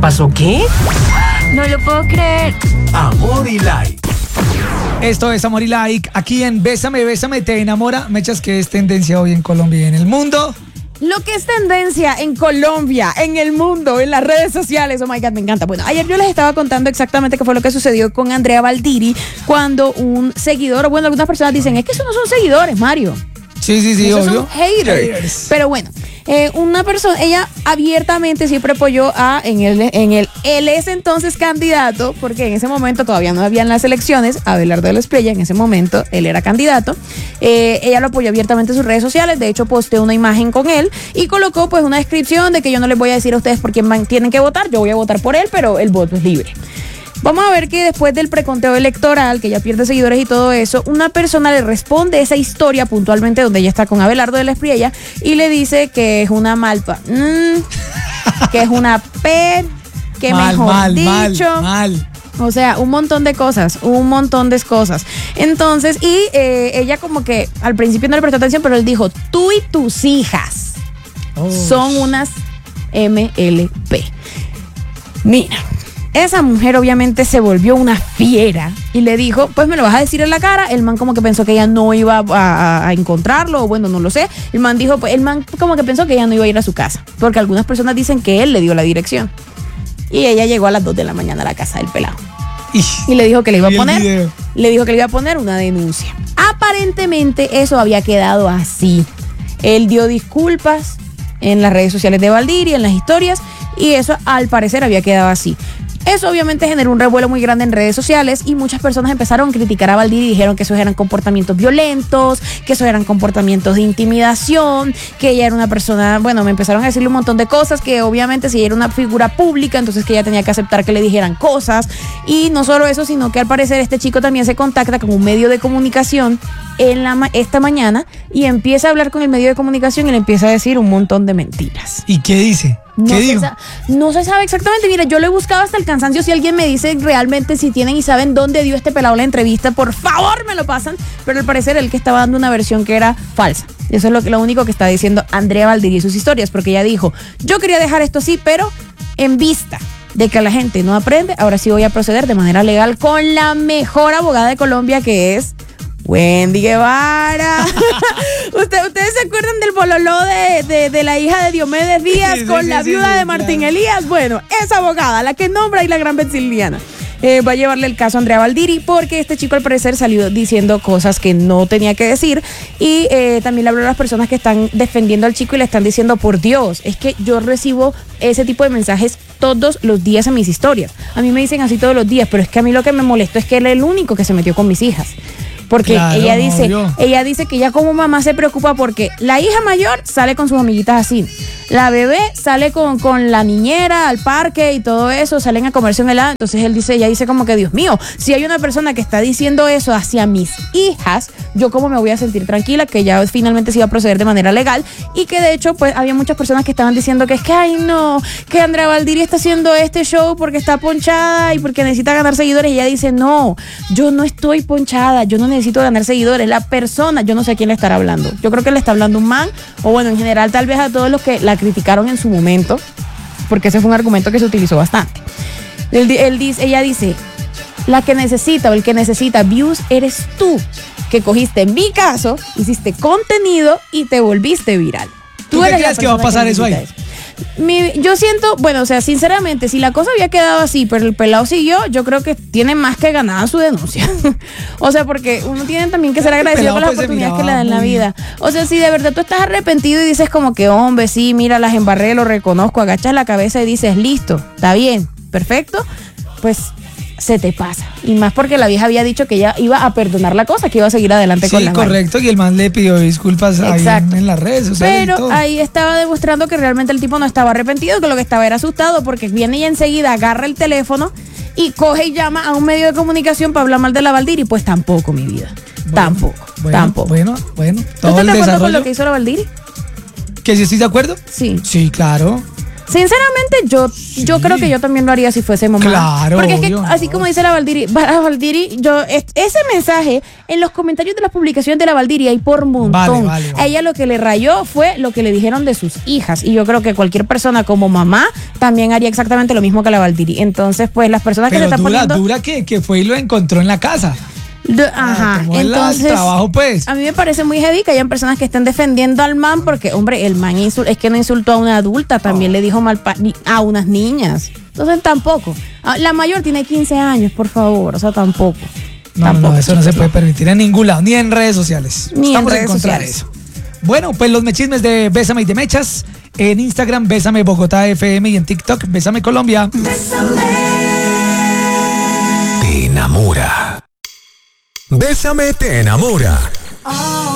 ¿Pasó qué? No lo puedo creer. Amor y Like. Esto es Amor y Like, aquí en Bésame, Bésame, te enamora. Mechas, que es tendencia hoy en Colombia y en el mundo. Lo que es tendencia en Colombia, en el mundo, en las redes sociales. Oh my God, me encanta. Bueno, ayer yo les estaba contando exactamente qué fue lo que sucedió con Andrea Valdiri cuando un seguidor, o bueno, algunas personas dicen, es que esos no son seguidores, Mario. Sí, Esos obvio. son haters. Pero bueno, una persona, ella abiertamente siempre apoyó a él es entonces candidato, porque en ese momento todavía no habían las elecciones, Abelardo de la Espriella, en ese momento él era candidato. Ella lo apoyó abiertamente en sus redes sociales, de hecho posteó una imagen con él y colocó pues una descripción de que yo no les voy a decir a ustedes por quién tienen que votar, yo voy a votar por él, pero el voto es libre. Vamos a ver que después del preconteo electoral, que ya pierde seguidores y todo eso, una persona le responde esa historia puntualmente donde ella está con Abelardo de la Espriella y le dice que es una malpa, que es una que mejor dicho. Mal. O sea, un montón de cosas. Entonces, ella como que al principio no le prestó atención, pero él dijo, tú y tus hijas son unas MLP. Mira. Esa mujer obviamente se volvió una fiera y le dijo, pues me lo vas a decir en la cara. El man como que pensó que ella no iba a encontrarlo, o bueno, no lo sé. El man como que pensó que ella no iba a ir a su casa, porque algunas personas dicen que él le dio la dirección. Y ella llegó a las 2 de la mañana a la casa del pelado. Y le dijo que le iba a poner una denuncia. Aparentemente eso había quedado así. Él dio disculpas en las redes sociales de Valdiri, en las historias, y eso al parecer había quedado así. Eso obviamente generó un revuelo muy grande en redes sociales y muchas personas empezaron a criticar a Valdiri y dijeron que esos eran comportamientos violentos, que esos eran comportamientos de intimidación, que ella era una persona, bueno, me empezaron a decirle un montón de cosas, que obviamente si ella era una figura pública, entonces que ella tenía que aceptar que le dijeran cosas. Y no solo eso, sino que al parecer este chico también se contacta con un medio de comunicación esta mañana y empieza a hablar con el medio de comunicación y le empieza a decir un montón de mentiras. ¿Y qué dice? ¿Qué dijo? No se sabe exactamente. Mira, yo lo he buscado hasta el cansancio. Si alguien me dice realmente si tienen y saben dónde dio este pelado la entrevista, por favor me lo pasan. Pero al parecer él que estaba dando una versión que era falsa. Eso es lo único que está diciendo Andrea Valdiri y sus historias, porque ella dijo, yo quería dejar esto así, pero en vista de que la gente no aprende, ahora sí voy a proceder de manera legal con la mejor abogada de Colombia, que es Wendy Guevara. ¿Ustedes se acuerdan del bololó de la hija de Diomedes Díaz con la viuda de Martín Elías? Bueno, esa abogada, la que nombra y la gran Betsiliana, va a llevarle el caso a Andrea Valdiri porque este chico al parecer salió diciendo cosas que no tenía que decir y también le habló a las personas que están defendiendo al chico y le están diciendo, por Dios, es que yo recibo ese tipo de mensajes todos los días en mis historias. A mí me dicen así todos los días, pero es que a mí lo que me molestó es que él es el único que se metió con mis hijas. Porque claro, ella dice que ella como mamá se preocupa porque la hija mayor sale con sus amiguitas así, la bebé sale con la niñera al parque y todo eso, salen a comerse un helado. Entonces ella dice como que, Dios mío, si hay una persona que está diciendo eso hacia mis hijas, yo cómo me voy a sentir tranquila que ya finalmente se iba a proceder de manera legal. Y que de hecho pues había muchas personas que estaban diciendo que es que ay no, que Andrea Valdiri está haciendo este show porque está ponchada y porque necesita ganar seguidores. Y ella dice, no, yo no estoy ponchada, yo no necesito ganar seguidores. La persona, yo no sé a quién le estará hablando. Yo creo que le está hablando un man, o bueno, en general tal vez a todos los que la criticaron en su momento, porque ese fue un argumento que se utilizó bastante. Ella dice, la que necesita o el que necesita views eres tú, que cogiste en mi caso, hiciste contenido y te volviste viral. ¿Tú qué crees que va a pasar eso ahí? Yo siento, bueno, o sea, sinceramente, si la cosa había quedado así, pero el pelado siguió, yo creo que tiene más que ganada su denuncia. O sea, porque uno tiene también que ser agradecido con las oportunidades que le dan en la vida. O sea, si de verdad tú estás arrepentido y dices como que, hombre, sí, mira, las embarré, lo reconozco, agachas la cabeza y dices, listo, está bien, perfecto, pues se te pasa. Y más porque la vieja había dicho que ella iba a perdonar la cosa, que iba a seguir adelante con la Sí, correcto, y el man le pidió disculpas ahí en las redes sociales. Pero ahí estaba demostrando que realmente el tipo no estaba arrepentido, que lo que estaba era asustado, porque viene y enseguida agarra el teléfono y coge y llama a un medio de comunicación para hablar mal de la Valdiri. Pues tampoco, mi vida. Tampoco. Bueno. ¿Tú estás de acuerdo con lo que hizo la Valdiri? ¿Que si estoy de acuerdo? Sí. Sí, claro. Sinceramente, yo creo que yo también lo haría si fuese mamá. Claro. Porque es que, así como dice la Valdiri, ese mensaje en los comentarios de las publicaciones de la Valdiri hay por montón. A ella lo que le rayó fue lo que le dijeron de sus hijas. Y yo creo que cualquier persona como mamá también haría exactamente lo mismo que la Valtiri. Entonces, pues las personas que se Pero están poniendo... dura que fue y lo encontró en la casa. Ajá, tomó el entonces trabajo, pues. a mí me parece muy heavy que hayan personas que estén defendiendo al man porque, hombre, el man es que no insultó a una adulta, también le dijo mal a unas niñas. Entonces tampoco. La mayor tiene 15 años, por favor, o sea, tampoco. No, eso no se puede permitir en ningún lado, ni en redes sociales. Ni en Estamos redes en contra de eso. Bueno, pues los mechismes de Bésame y de Mechas en Instagram, Bésame Bogotá FM y en TikTok, Bésame Colombia. Te enamora. Bésame te enamora.